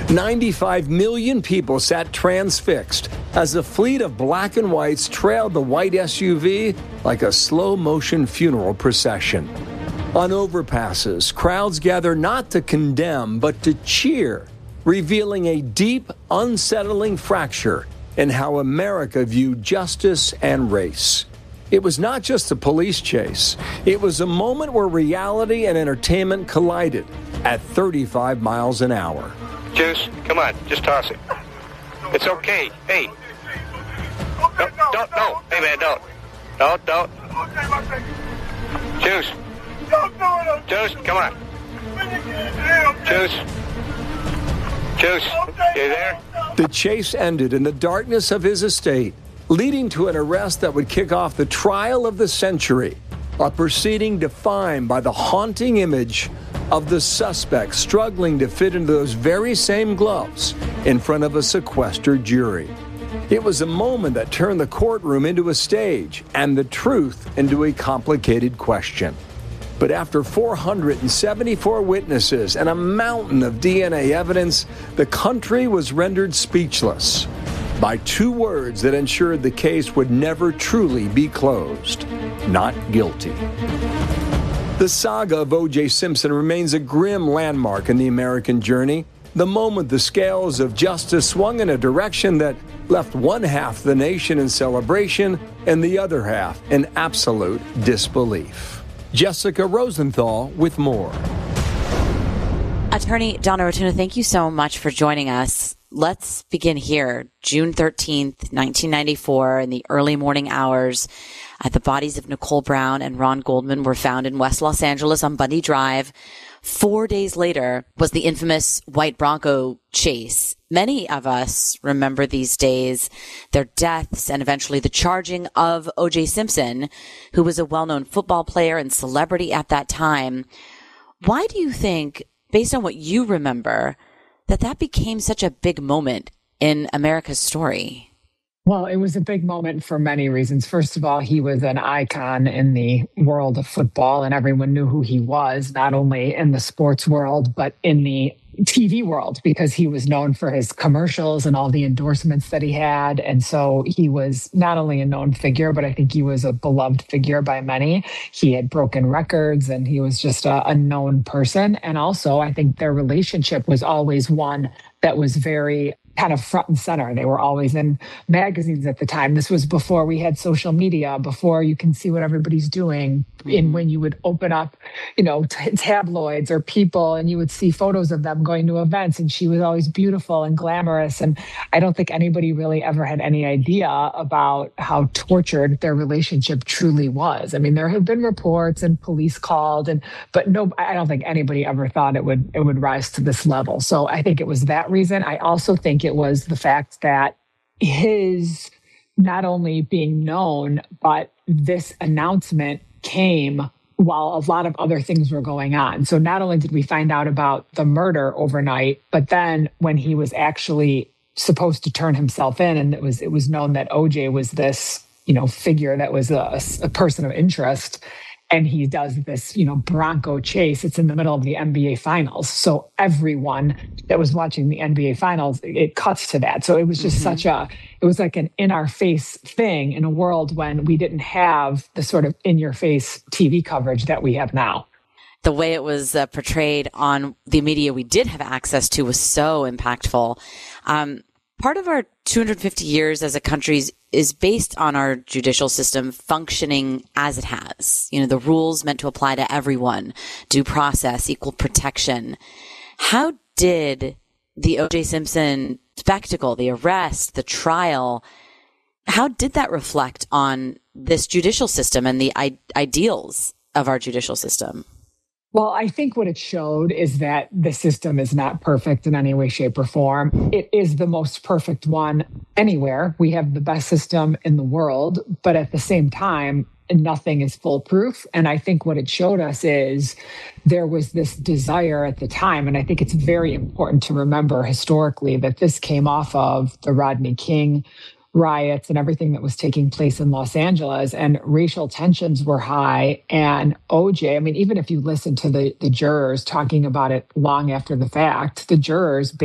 95 million people sat transfixed as a fleet of black and whites trailed the white SUV like a slow-motion funeral procession. On overpasses, crowds gather not to condemn, but to cheer, revealing a deep, unsettling fracture in how America viewed justice and race. It was not just a police chase. It was a moment where reality and entertainment collided at 35 miles an hour. Juice, come on, just toss it. It's okay. Hey. No. Hey, man, don't. Don't. Juice. Juice, come on. Juice, you there? The chase ended in the darkness of his estate, leading to an arrest that would kick off the trial of the century, a proceeding defined by the haunting image of the suspect struggling to fit into those very same gloves in front of a sequestered jury. It was a moment that turned the courtroom into a stage and the truth into a complicated question. But after 474 witnesses and a mountain of DNA evidence, the country was rendered speechless by two words that ensured the case would never truly be closed: not guilty. The saga of O.J. Simpson remains a grim landmark in the American journey, the moment the scales of justice swung in a direction that left one half of the nation in celebration and the other half in absolute disbelief. Jessica Rosenthal with more. Attorney Donna Rotunno, thank you so much for joining us. Let's begin here. June 13th, 1994, in the early morning hours, the bodies of Nicole Brown and Ron Goldman were found in West Los Angeles on Bundy Drive. 4 days later was the infamous white Bronco chase. Many of us remember these days, their deaths, and eventually the charging of O.J. Simpson, who was a well-known football player and celebrity at that time. Why do you think, based on what you remember, that became such a big moment in America's story? Well, it was a big moment for many reasons. First of all, he was an icon in the world of football, and everyone knew who he was, not only in the sports world, but in the TV world, because he was known for his commercials and all the endorsements that he had. And so he was not only a known figure, but I think he was a beloved figure by many. He had broken records and he was just a known person. And also, I think their relationship was always one that was very kind of front and center. They were always in magazines at the time. This was before we had social media, before you can see what everybody's doing. And when you would open up, tabloids or People, and you would see photos of them going to events, and she was always beautiful and glamorous. And I don't think anybody really ever had any idea about how tortured their relationship truly was. I mean, there have been reports and police called, but no, I don't think anybody ever thought it would rise to this level. So I think it was that reason. I also think it was the fact that his not only being known, but this announcement came while a lot of other things were going on. So not only did we find out about the murder overnight, but then when he was actually supposed to turn himself in, and it was known that OJ was this, figure that was a person of interest, and he does this, Bronco chase. It's in the middle of the NBA Finals. So everyone that was watching the NBA Finals, it cuts to that. So it was just it was like an in-our-face thing in a world when we didn't have the sort of in-your-face TV coverage that we have now. The way it was portrayed on the media we did have access to was so impactful. Part of our 250 years as a country is based on our judicial system functioning as it has. The rules meant to apply to everyone, due process, equal protection. How did the O.J. Simpson spectacle, the arrest, the trial, how did that reflect on this judicial system and the ideals of our judicial system? Well, I think what it showed is that the system is not perfect in any way, shape, or form. It is the most perfect one anywhere. We have the best system in the world, but at the same time, nothing is foolproof. And I think what it showed us is there was this desire at the time, and I think it's very important to remember historically that this came off of the Rodney King riots and everything that was taking place in Los Angeles, and racial tensions were high. And OJ, I mean, even if you listen to the jurors talking about it long after the fact, the jurors